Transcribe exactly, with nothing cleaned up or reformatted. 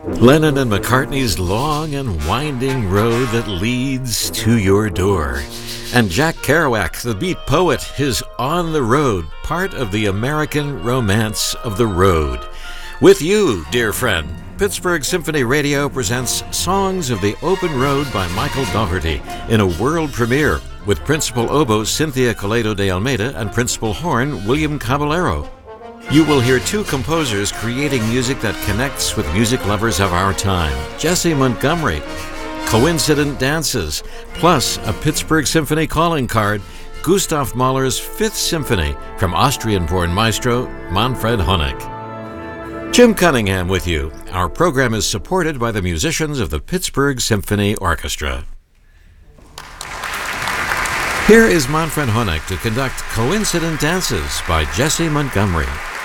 Lennon and McCartney's long and winding road that leads to your door. And Jack Kerouac, the beat poet, his On the Road, part of the American romance of the road. With you, dear friend, Pittsburgh Symphony Radio presents Songs of the Open Road by Michael Dougherty in a world premiere with Principal Oboe Cynthia Coleto de Almeida and Principal Horn William Caballero. You will hear two composers creating music that connects with music lovers of our time. Jessie Montgomery, Coincident Dances, plus a Pittsburgh Symphony calling card, Gustav Mahler's Fifth Symphony from Austrian-born maestro Manfred Honeck. Jim Cunningham with you. Our program is supported by the musicians of the Pittsburgh Symphony Orchestra. Here is Manfred Honeck to conduct Coincident Dances by Jessie Montgomery.